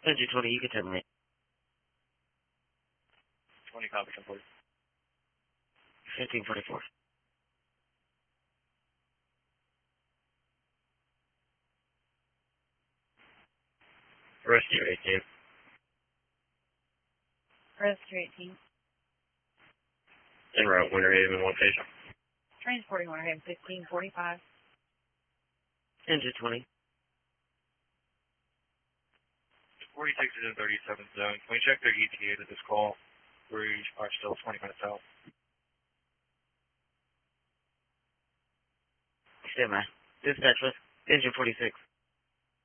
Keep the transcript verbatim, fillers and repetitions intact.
Engine twenty, you can terminate. twenty copy, ten forty. fifteen forty-four. Rescue eighteen. Rescue eighteen. En route, Winter Haven, one patient. Transporting Winter Haven, fifteen forty-five. Engine twenty. forty-six is in thirty-seventh zone. Can we check their E T A to this call? We are still twenty minutes out. Stand by. Dispatch with Engine forty-six.